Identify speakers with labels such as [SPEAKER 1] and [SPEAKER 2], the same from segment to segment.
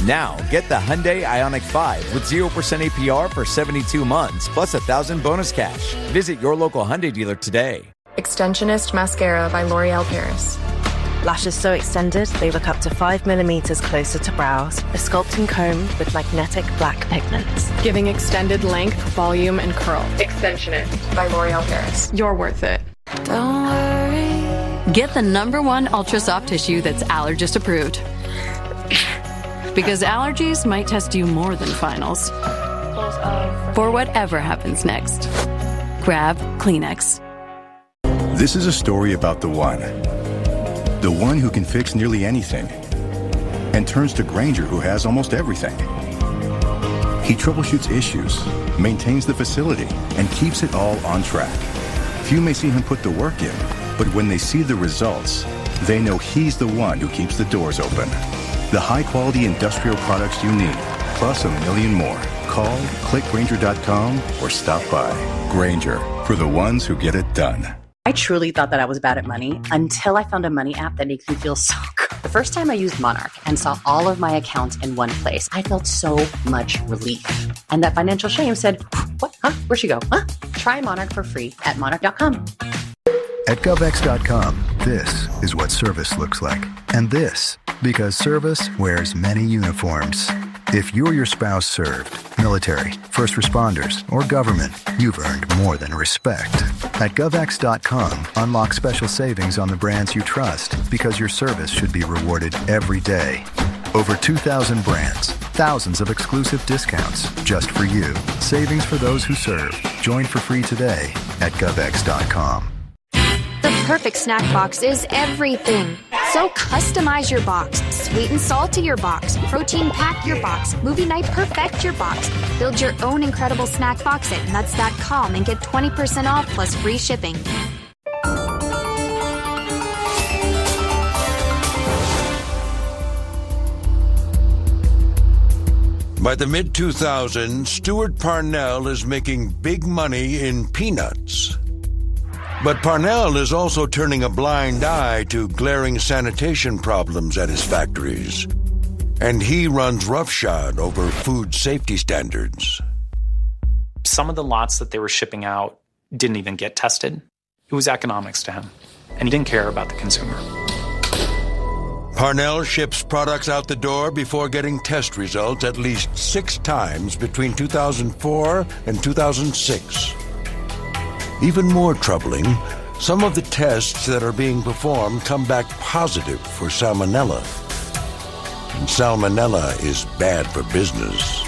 [SPEAKER 1] Now, get the Hyundai Ioniq 5 with 0% APR for 72 months, plus $1,000 bonus cash. Visit your local Hyundai dealer today.
[SPEAKER 2] Extensionist Mascara by L'Oreal Paris.
[SPEAKER 3] Lashes so extended, they look up to 5 millimeters closer to brows. A sculpting comb with magnetic black pigments.
[SPEAKER 2] Giving extended length, volume, and curl. Extensionist by L'Oreal Paris. You're worth it.
[SPEAKER 4] Don't worry.
[SPEAKER 5] Get the #1 Ultra Soft Tissue that's allergist approved. Because allergies might test you more than finals. For whatever happens next. Grab Kleenex.
[SPEAKER 6] This is a story about the one. The one who can fix nearly anything. And turns to Grainger, who has almost everything. He troubleshoots issues, maintains the facility, and keeps it all on track. Few may see him put the work in, but when they see the results, they know he's the one who keeps the doors open. The high-quality industrial products you need, plus a million more. Call, click Grainger.com, or stop by. Grainger, for the ones who get it done.
[SPEAKER 7] I truly thought that I was bad at money until I found a money app that makes me feel so good. The first time I used Monarch and saw all of my accounts in one place, I felt so much relief. And that financial shame said, what? Huh? Where'd she go? Huh? Try Monarch for free at Monarch.com.
[SPEAKER 8] At GovX.com, this is what service looks like. And this, because service wears many uniforms. If you or your spouse served, military, first responders, or government, you've earned more than respect. At GovX.com, unlock special savings on the brands you trust, because your service should be rewarded every day. Over 2,000 brands, thousands of exclusive discounts, just for you. Savings for those who serve. Join for free today at GovX.com.
[SPEAKER 9] The perfect snack box is everything. So customize your box. Sweet and salty your box. Protein pack your box. Movie night perfect your box. Build your own incredible snack box at nuts.com and get 20% off plus free shipping.
[SPEAKER 10] By the mid-2000s, Stuart Parnell is making big money in peanuts. But Parnell is also turning a blind eye to glaring sanitation problems at his factories. And he runs roughshod over food safety standards.
[SPEAKER 11] Some of the lots that they were shipping out didn't even get tested. It was economics to him, and he didn't care about the consumer.
[SPEAKER 10] Parnell ships products out the door before getting test results at least 6 times between 2004 and 2006. Even more troubling, some of the tests that are being performed come back positive for salmonella. And salmonella is bad for business.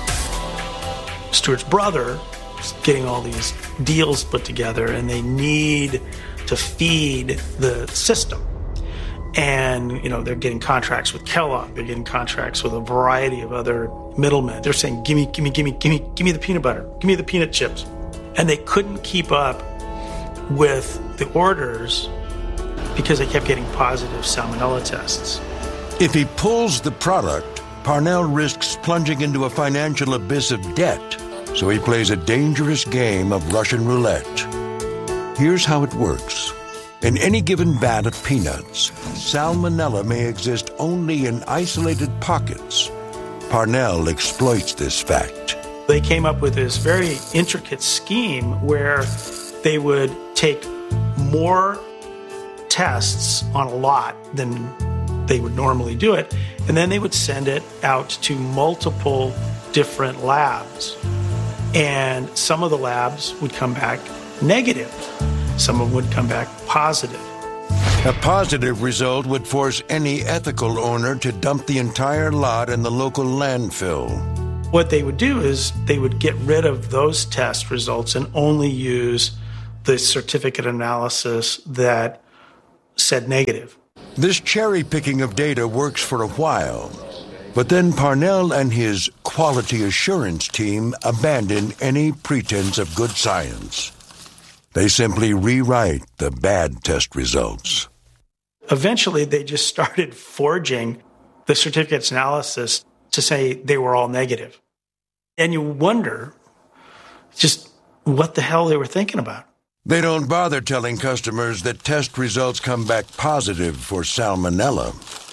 [SPEAKER 12] Stuart's brother is getting all these deals put together, and they need to feed the system. And, they're getting contracts with Kellogg. They're getting contracts with a variety of other middlemen. They're saying, give me the peanut butter. Give me the peanut chips. And they couldn't keep up with the orders because they kept getting positive salmonella tests.
[SPEAKER 10] If he pulls the product, Parnell risks plunging into a financial abyss of debt, so he plays a dangerous game of Russian roulette. Here's how it works. In any given vat of peanuts, salmonella may exist only in isolated pockets. Parnell exploits this fact.
[SPEAKER 12] They came up with this very intricate scheme where they would take more tests on a lot than they would normally do it, and then they would send it out to multiple different labs. And some of the labs would come back negative. Some of them would come back positive.
[SPEAKER 10] A positive result would force any ethical owner to dump the entire lot in the local landfill.
[SPEAKER 12] What they would do is they would get rid of those test results and only use the certificate analysis that said negative.
[SPEAKER 10] This cherry-picking of data works for a while, but then Parnell and his quality assurance team abandon any pretense of good science. They simply rewrite the bad test results.
[SPEAKER 12] Eventually, they just started forging the certificates analysis to say they were all negative. And you wonder just what the hell they were thinking about.
[SPEAKER 10] They don't bother telling customers that test results come back positive for salmonella.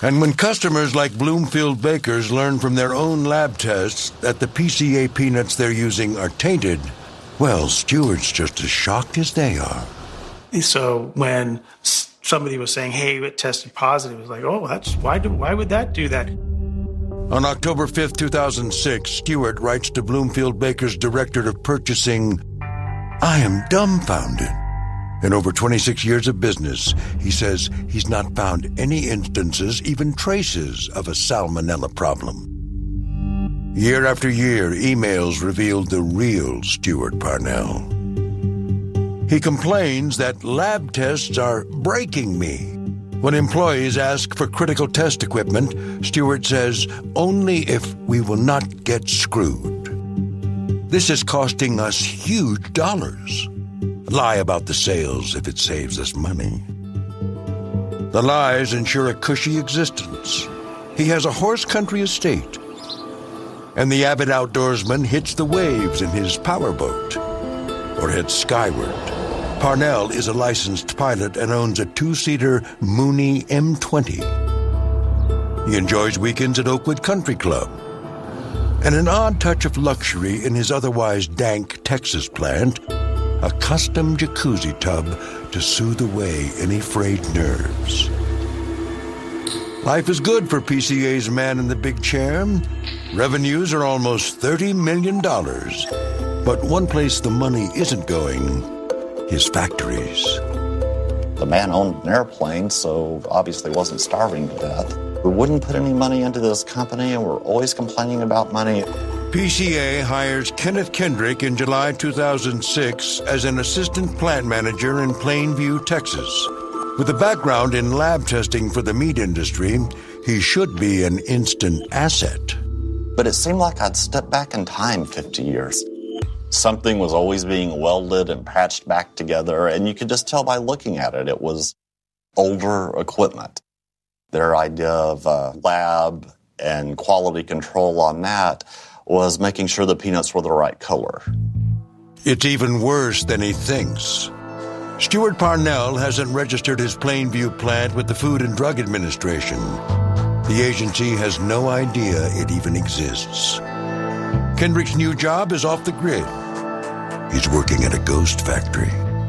[SPEAKER 10] And when customers like Bloomfield Bakers learn from their own lab tests that the PCA peanuts they're using are tainted, well, Stewart's just as shocked as they are.
[SPEAKER 12] So when somebody was saying, hey, it tested positive, it was like, oh, why would that do that?
[SPEAKER 10] On October 5th, 2006, Stewart writes to Bloomfield Bakers' Director of Purchasing, I am dumbfounded. In over 26 years of business, he says he's not found any instances, even traces, of a salmonella problem. Year after year, emails revealed the real Stewart Parnell. He complains that lab tests are breaking me. When employees ask for critical test equipment, Stewart says, only if we will not get screwed. This is costing us huge dollars. Lie about the sales if it saves us money. The lies ensure a cushy existence. He has a horse country estate. And the avid outdoorsman hits the waves in his powerboat or heads skyward. Parnell is a licensed pilot and owns a 2-seater Mooney M20. He enjoys weekends at Oakwood Country Club. And an odd touch of luxury in his otherwise dank Texas plant, a custom jacuzzi tub to soothe away any frayed nerves. Life is good for PCA's man in the big chair. Revenues are almost $30 million. But one place the money isn't going, his factories.
[SPEAKER 13] The man owned an airplane, so obviously wasn't starving to death. We wouldn't put any money into this company, and we're always complaining about money.
[SPEAKER 10] PCA hires Kenneth Kendrick in July 2006 as an assistant plant manager in Plainview, Texas. With a background in lab testing for the meat industry, he should be an instant asset.
[SPEAKER 13] But it seemed like I'd stepped back in time 50 years. Something was always being welded and patched back together, and you could just tell by looking at it, it was older equipment. Their idea of lab and quality control on that was making sure the peanuts were the right color.
[SPEAKER 10] It's even worse than he thinks. Stewart Parnell hasn't registered his Plainview plant with the Food and Drug Administration. The agency has no idea it even exists. Kendrick's new job is off the grid. He's working at a ghost factory.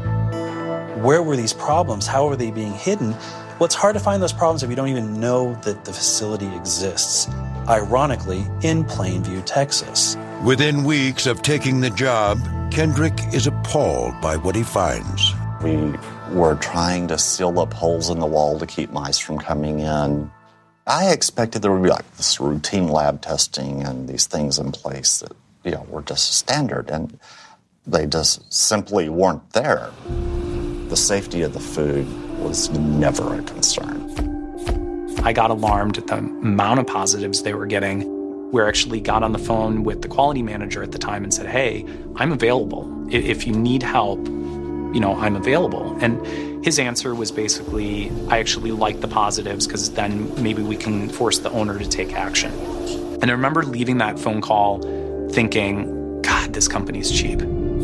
[SPEAKER 14] Where were these problems? How are they being hidden? Well, it's hard to find those problems if you don't even know that the facility exists. Ironically, in Plainview, Texas.
[SPEAKER 10] Within weeks of taking the job, Kendrick is appalled by what he finds.
[SPEAKER 13] We were trying to seal up holes in the wall to keep mice from coming in. I expected there would be like this routine lab testing and these things in place that, were just standard, and they just simply weren't there. The safety of the food was never a concern.
[SPEAKER 11] I got alarmed at the amount of positives they were getting. We actually got on the phone with the quality manager at the time and said, hey, I'm available. If you need help, I'm available. And his answer was basically, I actually like the positives because then maybe we can force the owner to take action. And I remember leaving that phone call thinking, God, this company's cheap.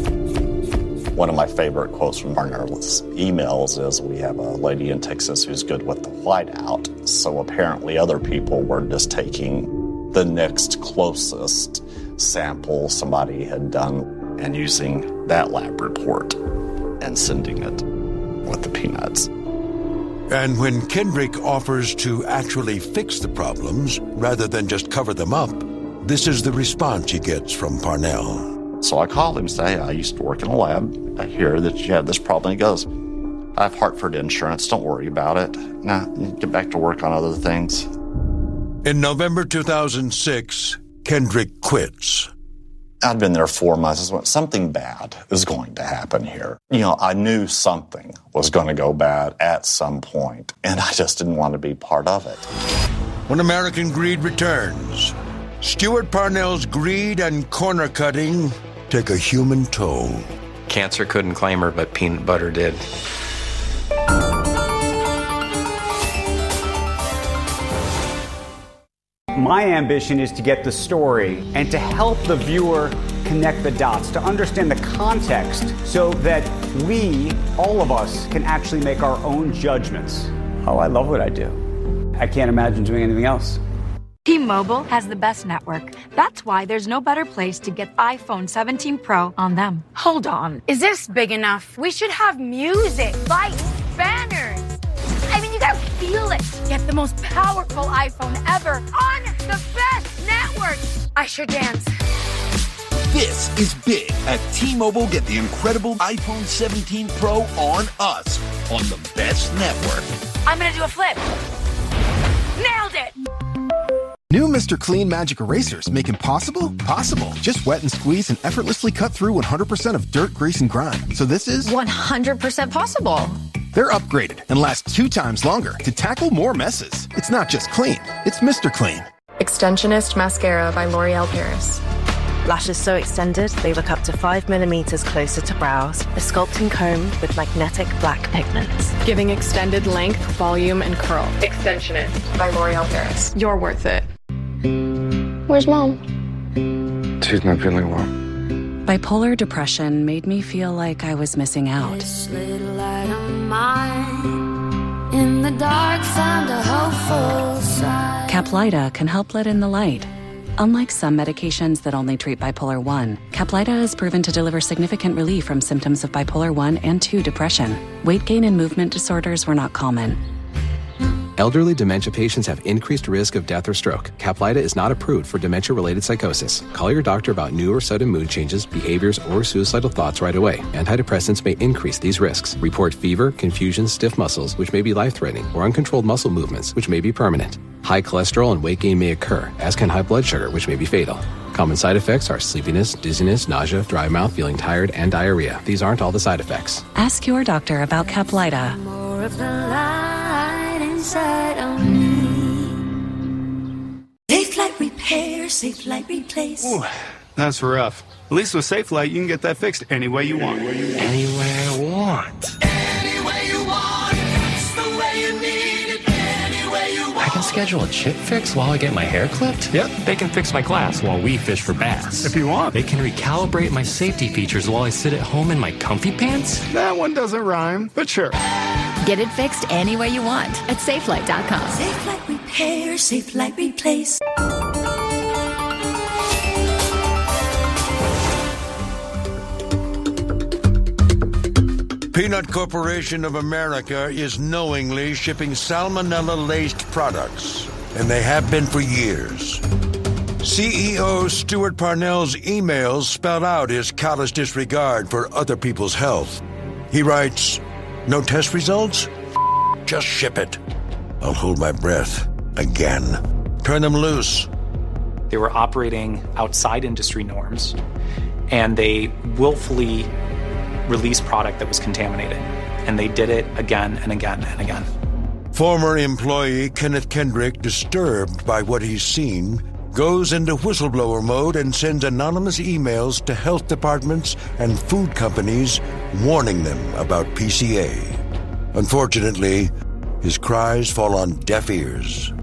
[SPEAKER 13] One of my favorite quotes from Parnell's emails is, we have a lady in Texas who's good with the whiteout. So apparently other people were just taking the next closest sample somebody had done and using that lab report and sending it with the peanuts.
[SPEAKER 10] And when Kendrick offers to actually fix the problems rather than just cover them up, this is the response he gets from Parnell.
[SPEAKER 13] So I called him and said, hey, I used to work in a lab. I hear that you have this problem. He goes, I have Hartford insurance. Don't worry about it. Nah, get back to work on other things.
[SPEAKER 10] In November 2006, Kendrick quits.
[SPEAKER 13] I'd been there 4 months. Something bad is going to happen here. I knew something was going to go bad at some point, and I just didn't want to be part of it.
[SPEAKER 10] When American greed returns, Stewart Parnell's greed and corner cutting take a human toll.
[SPEAKER 15] Cancer couldn't claim her, but peanut butter did.
[SPEAKER 16] My ambition is to get the story and to help the viewer connect the dots, to understand the context so that we, all of us, can actually make our own judgments. Oh, I love what I do. I can't imagine doing anything else.
[SPEAKER 17] T-Mobile has the best network. That's why there's no better place to get iPhone 17 Pro on them.
[SPEAKER 18] Hold on. Is this big enough? We should have music, lights, banners. I mean, you gotta feel it. Get the most powerful iPhone ever on the best network. I sure dance.
[SPEAKER 19] This is big. At T-Mobile, get the incredible iPhone 17 Pro on us on the best network.
[SPEAKER 18] I'm gonna do a flip. Nailed it.
[SPEAKER 20] New Mr. Clean Magic Erasers make impossible possible. Just wet and squeeze and effortlessly cut through 100% of dirt, grease, and grime. So this is
[SPEAKER 21] 100% possible.
[SPEAKER 20] They're upgraded and last 2 times longer to tackle more messes. It's not just clean, it's Mr. Clean.
[SPEAKER 2] Extensionist Mascara by L'Oreal Paris.
[SPEAKER 3] Lashes so extended, they look up to 5 millimeters closer to brows. A sculpting comb with magnetic black pigments.
[SPEAKER 2] Giving extended length, volume, and curl. Extensionist by L'Oreal Paris. You're worth it.
[SPEAKER 9] Where's Mom?
[SPEAKER 22] She's not feeling well.
[SPEAKER 23] Bipolar depression made me feel like I was missing out.
[SPEAKER 4] This little light of mine in the dark found a hopeful side.
[SPEAKER 23] Caplyta can help let in the light. Unlike some medications that only treat bipolar 1, Caplyta is proven to deliver significant relief from symptoms of bipolar 1 and 2 depression. Weight gain and movement disorders were not common.
[SPEAKER 24] Elderly dementia patients have increased risk of death or stroke. Caplyta is not approved for dementia-related psychosis. Call your doctor about new or sudden mood changes, behaviors, or suicidal thoughts right away. Antidepressants may increase these risks. Report fever, confusion, stiff muscles, which may be life-threatening, or uncontrolled muscle movements, which may be permanent. High cholesterol and weight gain may occur, as can high blood sugar, which may be fatal. Common side effects are sleepiness, dizziness, nausea, dry mouth, feeling tired, and diarrhea. These aren't all the side effects.
[SPEAKER 23] Ask your doctor about Caplyta.
[SPEAKER 4] More of the light inside of me.
[SPEAKER 25] Safe Light Repair, Safe Light Replace.
[SPEAKER 26] Ooh, that's rough. At least with Safe Light, you can get that fixed any way you want.
[SPEAKER 15] Any way I want.
[SPEAKER 25] Any way you want. It's the way you need it. Any way you want.
[SPEAKER 15] I can schedule a chip fix while I get my hair clipped?
[SPEAKER 26] Yep.
[SPEAKER 15] They can fix my glass while we fish for bass.
[SPEAKER 26] If you want.
[SPEAKER 15] They can recalibrate my safety features while I sit at home in my comfy pants?
[SPEAKER 26] That one doesn't rhyme, but sure.
[SPEAKER 21] Get it fixed any way you want at SafeLight.com.
[SPEAKER 25] Safe Light Repair, Safe Light Replace.
[SPEAKER 10] Peanut Corporation of America is knowingly shipping salmonella-laced products, and they have been for years. CEO Stuart Parnell's emails spell out his callous disregard for other people's health. He writes, "No test results? Just ship it. I'll hold my breath again. Turn them loose."
[SPEAKER 11] They were operating outside industry norms, and they willfully released product that was contaminated. And they did it again and again and again.
[SPEAKER 10] Former employee Kenneth Kendrick, disturbed by what he's seen, goes into whistleblower mode and sends anonymous emails to health departments and food companies warning them about PCA. Unfortunately, his cries fall on deaf ears.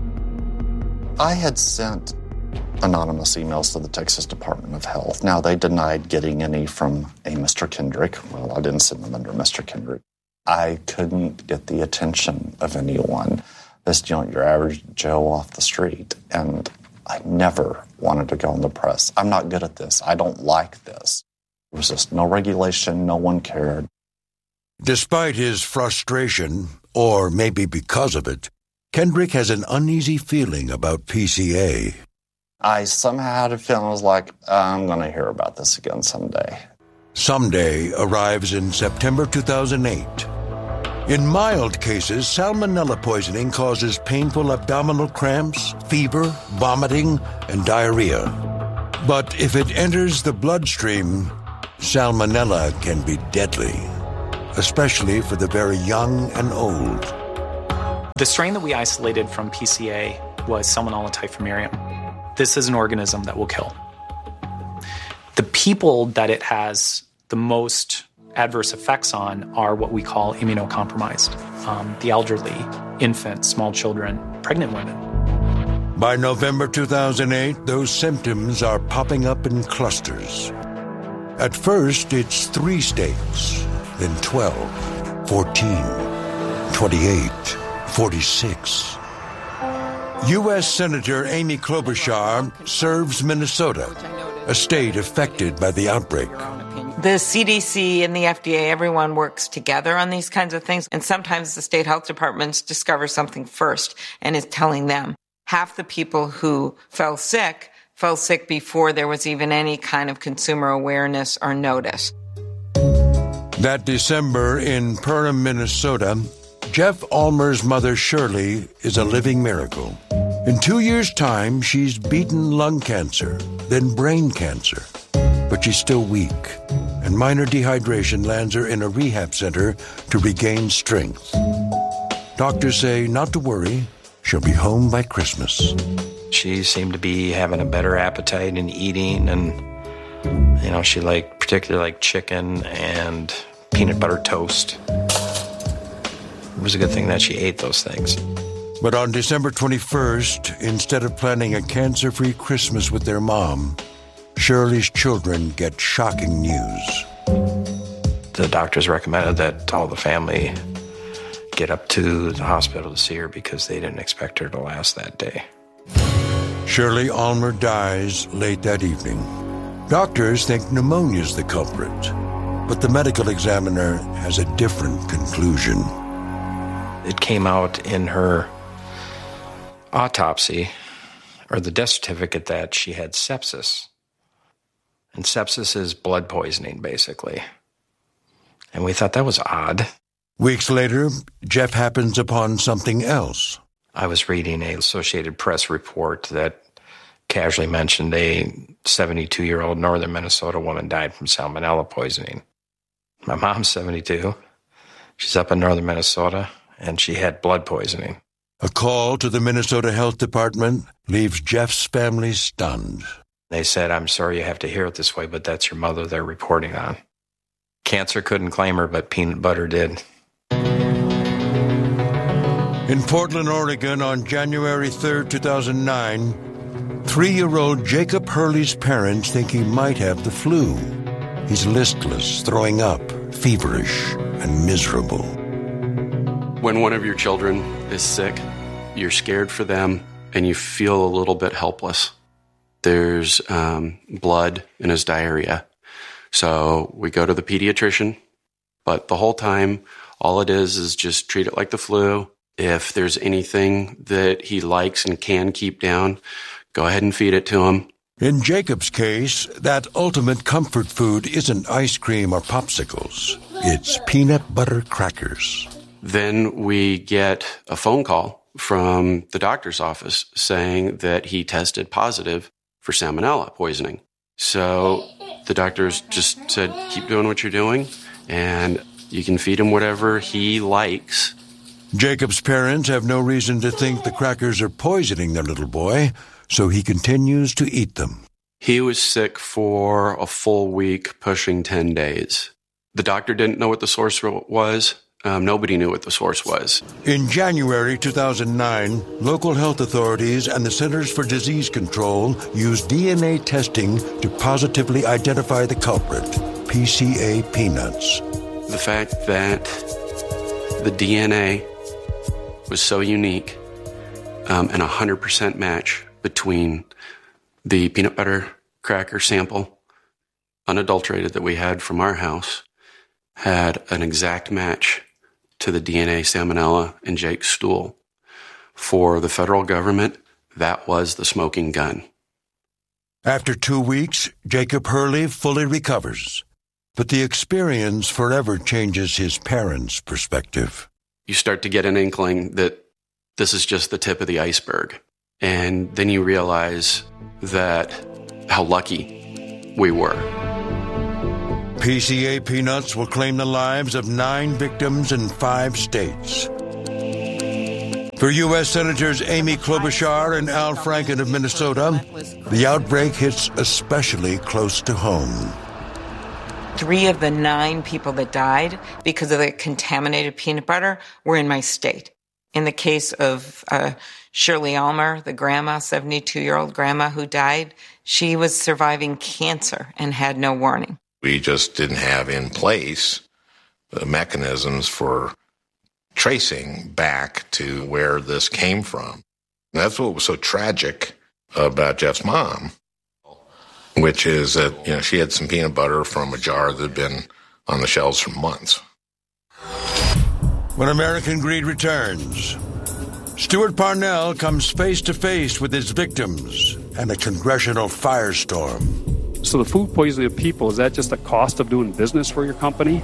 [SPEAKER 13] I had sent anonymous emails to the Texas Department of Health. Now, they denied getting any from a Mr. Kendrick. Well, I didn't send them under Mr. Kendrick. I couldn't get the attention of anyone. This, your average Joe off the street. And I never wanted to go in the press. I'm not good at this. I don't like this. There was just no regulation. No one cared.
[SPEAKER 10] Despite his frustration, or maybe because of it, Kendrick has an uneasy feeling about PCA.
[SPEAKER 13] I somehow had a feeling, I was like, I'm going to hear about this again someday.
[SPEAKER 10] Someday arrives in September 2008. In mild cases, salmonella poisoning causes painful abdominal cramps, fever, vomiting, and diarrhea. But if it enters the bloodstream, salmonella can be deadly, especially for the very young and old.
[SPEAKER 11] The strain that we isolated from PCA was Salmonella typhimurium. This is an organism that will kill. The people that it has the most adverse effects on are what we call immunocompromised. The elderly, infants, small children, pregnant women.
[SPEAKER 10] By November 2008, those symptoms are popping up in clusters. At first, it's 3 states, then 12, 14, 28, 46. U.S. Senator Amy Klobuchar serves Minnesota, a state affected by the outbreak.
[SPEAKER 1] The CDC and the FDA, everyone works together on these kinds of things. And sometimes the state health departments discover something first and is telling them. Half the people who fell sick before there was even any kind of consumer awareness or notice.
[SPEAKER 10] That December in Perham, Minnesota, Jeff Almer's mother, Shirley, is a living miracle. In 2 years' time, she's beaten lung cancer, then brain cancer. But she's still weak, and minor dehydration lands her in a rehab center to regain strength. Doctors say not to worry, she'll be home by Christmas.
[SPEAKER 5] She seemed to be having a better appetite and eating, and, she particularly liked chicken and peanut butter toast. It was a good thing that she ate those things.
[SPEAKER 10] But on December 21st, instead of planning a cancer-free Christmas with their mom, Shirley's children get shocking news.
[SPEAKER 5] The doctors recommended that all the family get up to the hospital to see her because they didn't expect her to last that day.
[SPEAKER 10] Shirley Almer dies late that evening. Doctors think pneumonia's the culprit, but the medical examiner has a different conclusion.
[SPEAKER 5] It came out in her autopsy, or the death certificate, that she had sepsis. And sepsis is blood poisoning, basically. And we thought that was odd.
[SPEAKER 10] Weeks later, Jeff happens upon something else.
[SPEAKER 5] I was reading an Associated Press report that casually mentioned a 72-year-old northern Minnesota woman died from salmonella poisoning. My mom's 72. She's up in northern Minnesota, and she had blood poisoning.
[SPEAKER 10] A call to the Minnesota Health Department leaves Jeff's family stunned.
[SPEAKER 5] They said, "I'm sorry you have to hear it this way, but that's your mother they're reporting on." Cancer couldn't claim her, but peanut butter did.
[SPEAKER 10] In Portland, Oregon, on January 3rd, 2009, 3-year-old Jacob Hurley's parents think he might have the flu. He's listless, throwing up, feverish, and miserable.
[SPEAKER 6] When one of your children is sick, you're scared for them, and you feel a little bit helpless. There's blood in his diarrhea. So we go to the pediatrician, but the whole time, all it is just treat it like the flu. If there's anything that he likes and can keep down, go ahead and feed it to him.
[SPEAKER 10] In Jacob's case, that ultimate comfort food isn't ice cream or popsicles. It's peanut butter crackers.
[SPEAKER 6] Then we get a phone call from the doctor's office saying that he tested positive for salmonella poisoning. So the doctors just said, keep doing what you're doing, and you can feed him whatever he likes.
[SPEAKER 10] Jacob's parents have no reason to think the crackers are poisoning their little boy, so he continues to eat them.
[SPEAKER 6] He was sick for a full week, pushing 10 days. The doctor didn't know what the source was. Nobody knew what the source was.
[SPEAKER 10] In January 2009, local health authorities and the Centers for Disease Control used DNA testing to positively identify the culprit, PCA peanuts.
[SPEAKER 6] The fact that the DNA was so unique and 100% match between the peanut butter cracker sample, unadulterated, that we had from our house, had an exact match to the DNA salmonella in Jake's stool. For the federal government, that was the smoking gun.
[SPEAKER 10] After 2 weeks, Jacob Hurley fully recovers. But the experience forever changes his parents' perspective.
[SPEAKER 6] You start to get an inkling that this is just the tip of the iceberg. And then you realize that how lucky we were.
[SPEAKER 10] PCA peanuts will claim the lives of 9 victims in 5 states. For U.S. Senators Amy Klobuchar and Al Franken of Minnesota, the outbreak hits especially close to home.
[SPEAKER 1] 3 of the 9 people that died because of the contaminated peanut butter were in my state. In the case of Shirley Almer, the grandma, 72-year-old grandma who died, she was surviving cancer and had no warning.
[SPEAKER 7] We just didn't have in place the mechanisms for tracing back to where this came from. And that's what was so tragic about Jeff's mom, which is that, she had some peanut butter from a jar that had been on the shelves for months.
[SPEAKER 10] When American Greed returns, Stuart Parnell comes face to face with his victims and a congressional firestorm.
[SPEAKER 8] So the food poisoning of people, is that just the cost of doing business for your company?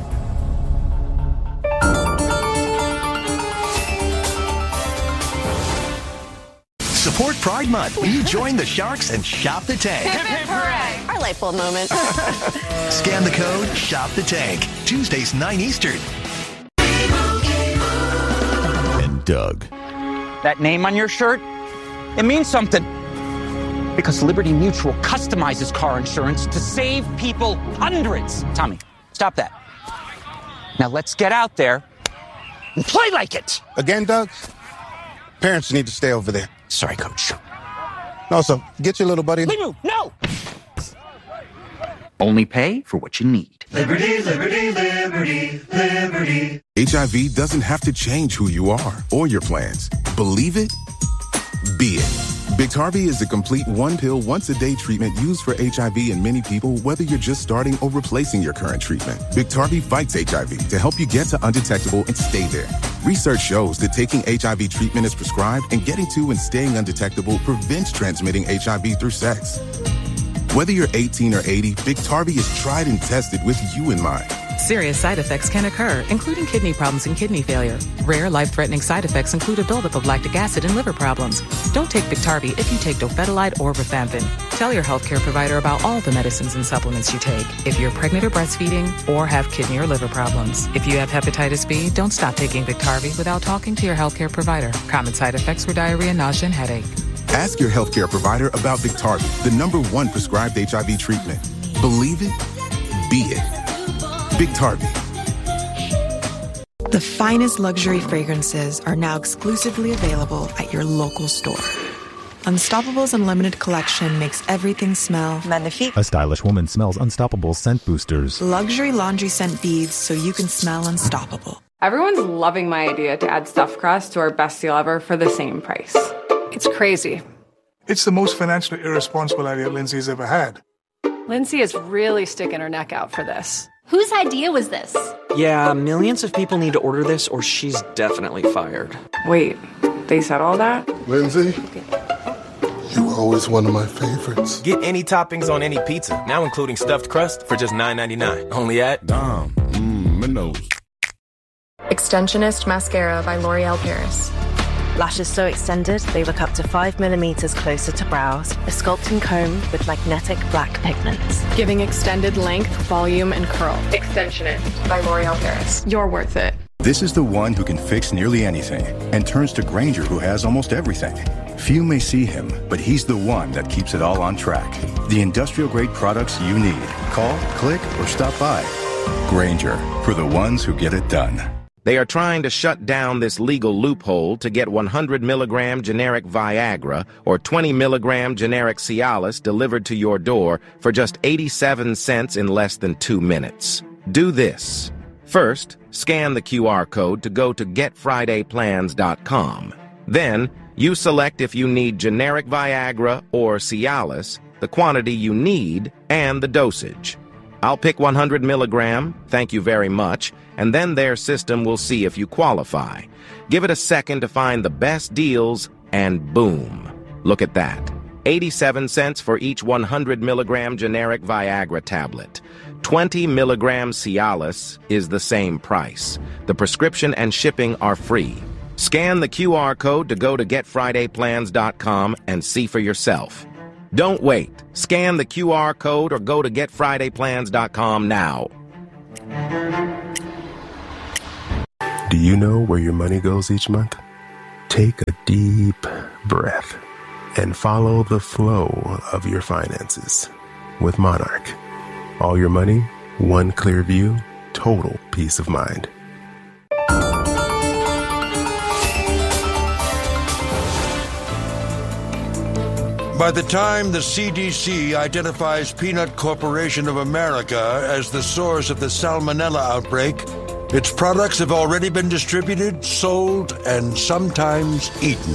[SPEAKER 12] Support Pride Month when you join the Sharks and shop the tank.
[SPEAKER 14] Hip, hip, hooray! Our light bulb moment.
[SPEAKER 12] Scan the code, shop the tank. Tuesdays, 9 Eastern.
[SPEAKER 16] And Doug.
[SPEAKER 17] That name on your shirt, it means something. Because Liberty Mutual customizes car insurance to save people hundreds. Tommy, stop that. Now let's get out there and play like it.
[SPEAKER 19] Again, Doug? Parents need to stay over there.
[SPEAKER 17] Sorry, Coach.
[SPEAKER 19] No, so get your little buddy.
[SPEAKER 17] Leave, no! Only pay for what you need.
[SPEAKER 25] Liberty, liberty, liberty, liberty.
[SPEAKER 20] HIV doesn't have to change who you are or your plans. Believe it, be it. Biktarvy is a complete one-pill, once-a-day treatment used for HIV in many people, whether you're just starting or replacing your current treatment. Biktarvy fights HIV to help you get to undetectable and stay there. Research shows that taking HIV treatment as prescribed and getting to and staying undetectable prevents transmitting HIV through sex. Whether you're 18 or 80, Biktarvy is tried and tested with you in mind.
[SPEAKER 27] Serious side effects can occur, including kidney problems and kidney failure. Rare, life-threatening side effects include a buildup of lactic acid and liver problems. Don't take Biktarvy if you take dofetilide or rifampin. Tell your healthcare provider about all the medicines and supplements you take. If you're pregnant or breastfeeding or have kidney or liver problems. If you have hepatitis B, don't stop taking Biktarvy without talking to your healthcare provider. Common side effects were diarrhea, nausea, and headache.
[SPEAKER 20] Ask your healthcare provider about Biktarvy, the #1 prescribed HIV treatment. Believe it, be it. Biktarvy.
[SPEAKER 28] The finest luxury fragrances are now exclusively available at your local store. Unstoppable's Unlimited Collection makes everything smell magnifique.
[SPEAKER 29] A stylish woman smells Unstoppable scent boosters.
[SPEAKER 28] Luxury laundry scent beads so you can smell unstoppable.
[SPEAKER 2] Everyone's loving my idea to add stuffed crust to our best deal ever for the same price. It's crazy.
[SPEAKER 30] It's the most financially irresponsible idea Lindsay's ever had.
[SPEAKER 2] Lindsay is really sticking her neck out for this.
[SPEAKER 9] Whose idea was this?
[SPEAKER 31] Yeah, millions of people need to order this or she's definitely fired.
[SPEAKER 2] Wait, they said all that?
[SPEAKER 32] Lindsay, you were always one of my favorites.
[SPEAKER 33] Get any toppings on any pizza, now including stuffed crust for just $9.99. Only at
[SPEAKER 32] Dom. Minnows.
[SPEAKER 2] Extensionist Mascara by L'Oreal Paris.
[SPEAKER 3] Lashes so extended, they look up to 5 millimeters closer to brows. A sculpting comb with magnetic black pigments.
[SPEAKER 2] Giving extended length, volume, and curl. Extensionist by L'Oreal Paris. You're worth it.
[SPEAKER 34] This is the one who can fix nearly anything and turns to Grainger, who has almost everything. Few may see him, but he's the one that keeps it all on track. The industrial-grade products you need. Call, click, or stop by. Grainger, for the ones who get it done.
[SPEAKER 35] They are trying to shut down this legal loophole to get 100 milligram generic Viagra or 20 milligram generic Cialis delivered to your door for just 87 cents in less than 2 minutes. Do this. First, scan the QR code to go to getfridayplans.com. Then, you select if you need generic Viagra or Cialis, the quantity you need, and the dosage. I'll pick 100 milligram, thank you very much, and then their system will see if you qualify. Give it a second to find the best deals, and boom. Look at that. 87 cents for each 100 milligram generic Viagra tablet. 20 milligram Cialis is the same price. The prescription and shipping are free. Scan the QR code to go to getfridayplans.com and see for yourself. Don't wait. Scan the QR code or go to getfridayplans.com now.
[SPEAKER 36] Do you know where your money goes each month? Take a deep breath and follow the flow of your finances with Monarch. All your money, one clear view, total peace of mind.
[SPEAKER 10] By the time the CDC identifies Peanut Corporation of America as the source of the Salmonella outbreak, its products have already been distributed, sold, and sometimes eaten.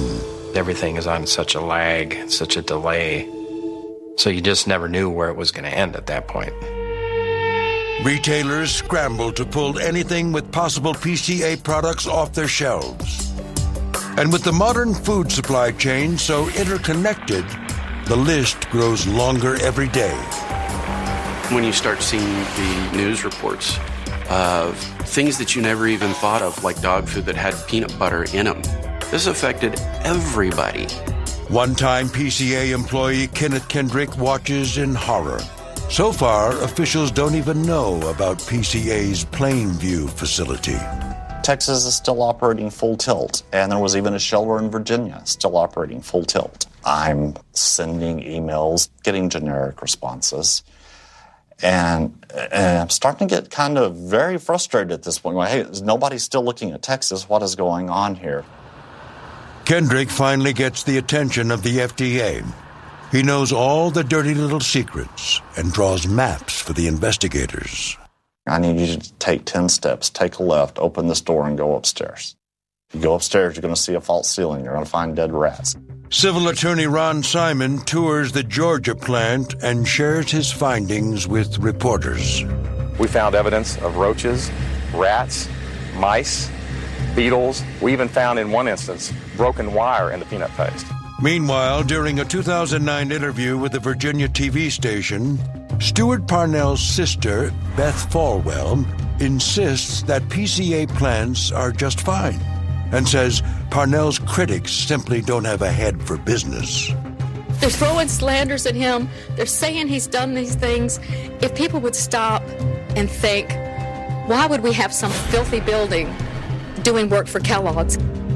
[SPEAKER 1] Everything is on such a lag, such a delay. So you just never knew where it was going to end at that point.
[SPEAKER 10] Retailers scrambled to pull anything with possible PCA products off their shelves. And with the modern food supply chain so interconnected, the list grows longer every day.
[SPEAKER 4] When you start seeing the news reports of things that you never even thought of, like dog food that had peanut butter in them, this affected everybody.
[SPEAKER 10] One-time PCA employee Kenneth Kendrick watches in horror. So far, officials don't even know about PCA's Plainview facility.
[SPEAKER 5] Texas is still operating full tilt, and there was even a shelter in Virginia still operating full tilt. I'm sending emails, getting generic responses, and I'm starting to get kind of very frustrated at this point. Like, hey, nobody's still looking at Texas. What is going on here?
[SPEAKER 10] Kendrick finally gets the attention of the FDA. He knows all the dirty little secrets and draws maps for the investigators.
[SPEAKER 5] I need you to take 10 steps, take a left, open this door, and go upstairs. You go upstairs, you're going to see a false ceiling. You're going to find dead rats.
[SPEAKER 10] Civil attorney Ron Simon tours the Georgia plant and shares his findings with reporters.
[SPEAKER 6] We found evidence of roaches, rats, mice, beetles. We even found, in one instance, broken wire in the peanut paste.
[SPEAKER 10] Meanwhile, during a 2009 interview with the Virginia TV station, Stuart Parnell's sister, Beth Falwell, insists that PCA plants are just fine and says Parnell's critics simply don't have a head for business.
[SPEAKER 7] They're throwing slanders at him. They're saying he's done these things. If people would stop and think, why would we have some filthy building doing work for Kellogg's?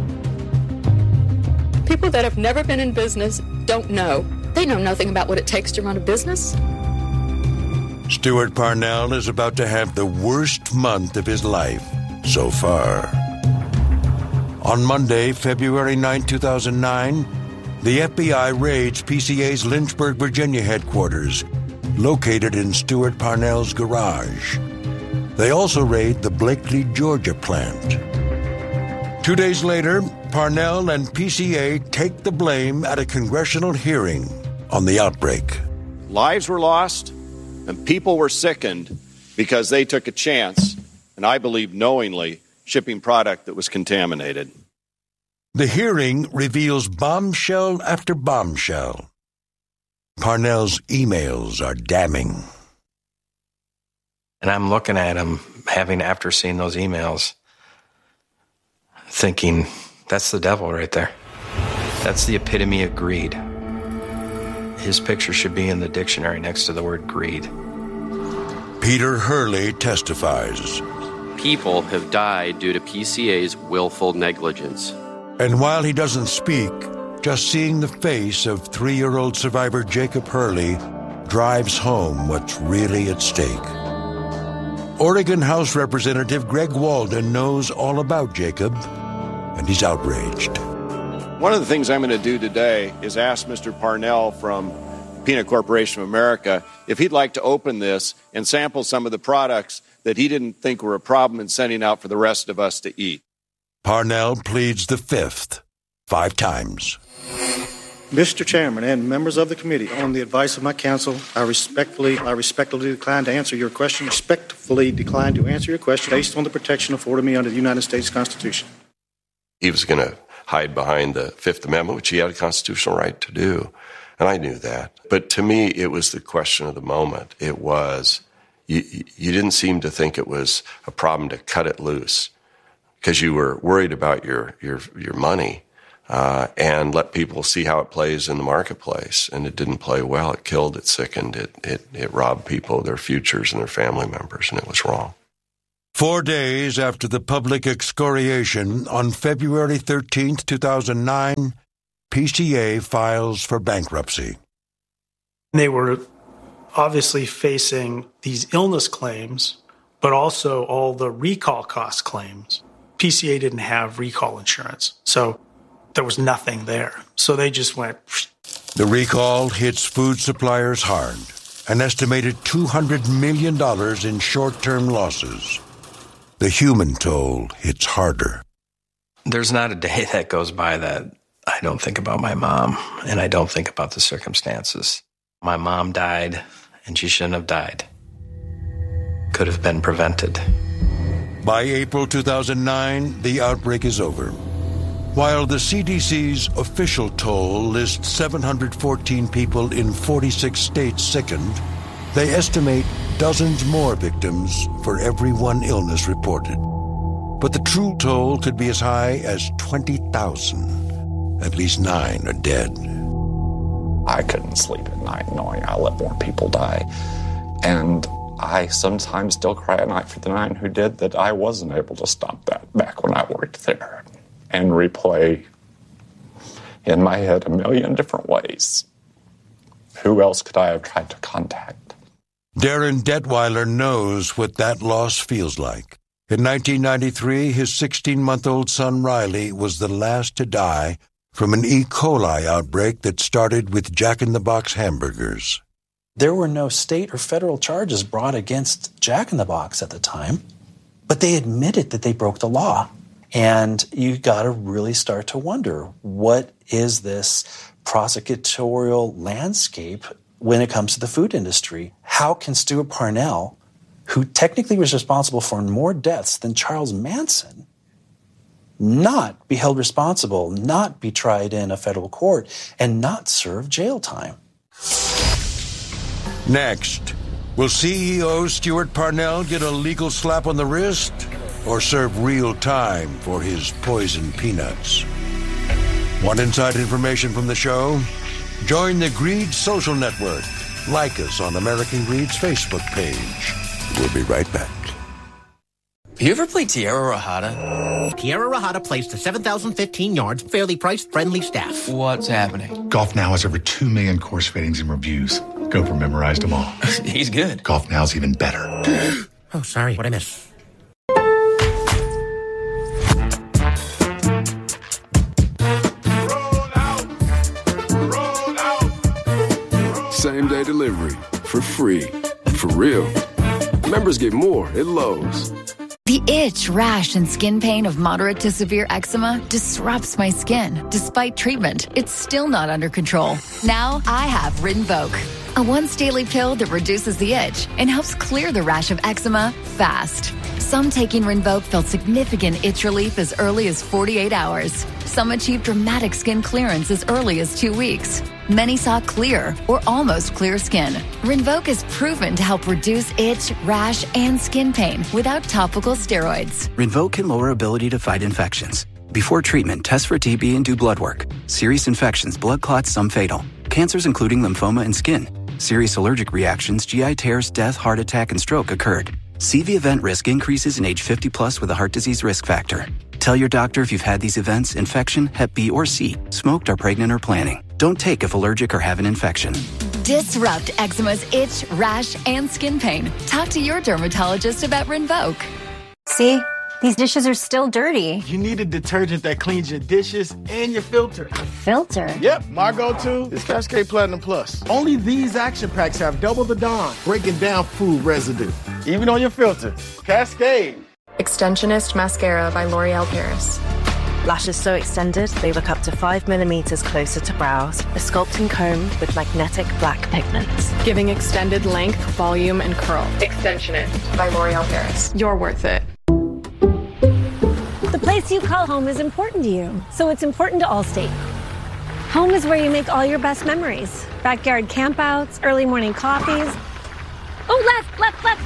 [SPEAKER 7] People that have never been in business don't know. They know nothing about what it takes to run a business.
[SPEAKER 10] Stuart Parnell is about to have the worst month of his life so far. On Monday, February 9, 2009, the FBI raids PCA's Lynchburg, Virginia headquarters, located in Stuart Parnell's garage. They also raid the Blakely, Georgia plant. 2 days later, Parnell and PCA take the blame at a congressional hearing on the outbreak.
[SPEAKER 8] Lives were lost and people were sickened because they took a chance, and I believe knowingly, shipping product that was contaminated.
[SPEAKER 10] The hearing reveals bombshell after bombshell. Parnell's emails are damning.
[SPEAKER 1] And I'm looking at him, after seeing those emails, thinking, that's the devil right there. That's the epitome of greed. His picture should be in the dictionary next to the word greed.
[SPEAKER 10] Peter Hurley testifies.
[SPEAKER 4] People have died due to PCA's willful negligence.
[SPEAKER 10] And while he doesn't speak, just seeing the face of 3-year-old survivor Jacob Hurley drives home what's really at stake. Oregon House Representative Greg Walden knows all about Jacob, and he's outraged.
[SPEAKER 8] One of the things I'm going to do today is ask Mr. Parnell from Peanut Corporation of America if he'd like to open this and sample some of the products that he didn't think were a problem in sending out for the rest of us to eat.
[SPEAKER 10] Parnell pleads the fifth, 5 times.
[SPEAKER 11] Mr. Chairman and members of the committee, on the advice of my counsel, I respectfully decline to answer your question. Respectfully decline to answer your question based on the protection afforded me under the United States Constitution.
[SPEAKER 13] He was going to hide behind the Fifth Amendment, which he had a constitutional right to do, and I knew that. But to me, it was the question of the moment. It was, you didn't seem to think it was a problem to cut it loose because you were worried about your money and let people see how it plays in the marketplace. And it didn't play well. It killed, it sickened, it robbed people of their futures and their family members, and it was wrong.
[SPEAKER 10] 4 days after the public excoriation, on February 13, 2009, PCA files for bankruptcy.
[SPEAKER 14] They were obviously facing these illness claims, but also all the recall cost claims. PCA didn't have recall insurance, so there was nothing there. So they just went.
[SPEAKER 10] The recall hits food suppliers hard, an estimated $200 million in short-term losses. The human toll hits harder.
[SPEAKER 1] There's not a day that goes by that I don't think about my mom, and I don't think about the circumstances. My mom died, and she shouldn't have died. Could have been prevented.
[SPEAKER 10] By April 2009, the outbreak is over. While the CDC's official toll lists 714 people in 46 states sickened, they estimate dozens more victims for every one illness reported. But the true toll could be as high as 20,000. At least 9 are dead.
[SPEAKER 5] I couldn't sleep at night knowing I let more people die. And I sometimes still cry at night for the 9 who did that I wasn't able to stop that back when I worked there. And replay in my head a million different ways. Who else could I have tried to contact?
[SPEAKER 10] Darren Detweiler knows what that loss feels like. In 1993, his 16-month-old son Riley was the last to die from an E. coli outbreak that started with Jack in the Box hamburgers.
[SPEAKER 12] There were no state or federal charges brought against Jack in the Box at the time, but they admitted that they broke the law. And you got to really start to wonder, what is this prosecutorial landscape when it comes to the food industry? How can Stuart Parnell, who technically was responsible for more deaths than Charles Manson, not be held responsible, not be tried in a federal court, and not serve jail time?
[SPEAKER 10] Next, will CEO Stuart Parnell get a legal slap on the wrist or serve real time for his poisoned peanuts? Want inside information from the show? Join the Greed Social Network. Like us on American Greed's Facebook page. We'll be right back.
[SPEAKER 15] You ever play Tierra Rajada?
[SPEAKER 16] Tierra Rajada plays to 7,015 yards, fairly priced, friendly staff.
[SPEAKER 15] What's happening?
[SPEAKER 17] Golf Now has over 2 million course fittings and reviews. Gopher memorized them all.
[SPEAKER 15] He's good.
[SPEAKER 17] Golf Now's even better.
[SPEAKER 16] Oh, sorry, what'd I miss?
[SPEAKER 18] Same-day delivery for free. For real. Members get more at Lowe's.
[SPEAKER 19] The itch, rash, and skin pain of moderate to severe eczema disrupts my skin. Despite treatment, it's still not under control. Now I have Rinvoq, a once-daily pill that reduces the itch and helps clear the rash of eczema fast. Some taking Rinvoq felt significant itch relief as early as 48 hours. Some achieved dramatic skin clearance as early as 2 weeks. Many saw clear or almost clear skin. Rinvoq is proven to help reduce itch, rash, and skin pain without topical steroids.
[SPEAKER 20] Rinvoq can lower ability to fight infections. Before treatment, test for TB and do blood work. Serious infections, blood clots, some fatal. Cancers including lymphoma and skin. Serious allergic reactions, GI tears, death, heart attack, and stroke occurred. CV event risk increases in age 50 plus with a heart disease risk factor. Tell your doctor if you've had these events, infection, Hep B or C, smoked, are pregnant, or planning. Don't take if allergic or have an infection.
[SPEAKER 19] Disrupt eczema's itch, rash, and skin pain. Talk to your dermatologist about Rinvoq.
[SPEAKER 21] See? These dishes are still dirty.
[SPEAKER 22] You need a detergent that cleans your dishes and your filter.
[SPEAKER 21] Filter?
[SPEAKER 22] Yep, my go-to is Cascade Platinum Plus. Only these action packs have double the Dawn, breaking down food residue, even on your filter. Cascade.
[SPEAKER 2] Extensionist Mascara by L'Oreal Paris.
[SPEAKER 3] Lashes so extended, they look up to 5 millimeters closer to brows. A sculpting comb with magnetic black pigments.
[SPEAKER 2] Giving extended length, volume, and curl. Extensionist by L'Oreal Paris. You're worth it.
[SPEAKER 23] The place you call home is important to you, so it's important to Allstate. Home is where you make all your best memories. Backyard campouts, early morning coffees. Oh, left.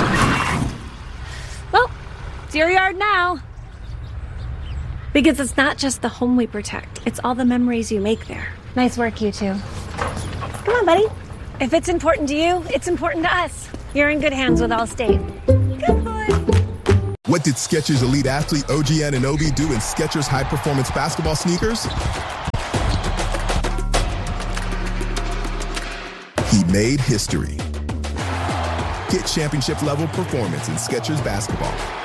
[SPEAKER 23] Well, it's your yard now. Because it's not just the home we protect, it's all the memories you make there.
[SPEAKER 21] Nice work, you two.
[SPEAKER 23] Come on, buddy. If it's important to you, it's important to us. You're in good hands with Allstate. Good boy.
[SPEAKER 24] What did Skechers Elite Athlete OG Anunoby do in Skechers High Performance Basketball sneakers? He made history. Get championship level performance in Skechers basketball.